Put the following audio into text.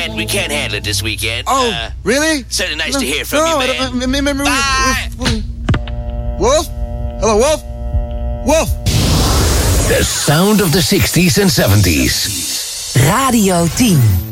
And we can't handle it this weekend. Oh, really? Certainly nice to hear from you, man. Bye. Wolf? Hello, Wolf? Wolf! The sound of the 60s and 70s. Radio 10.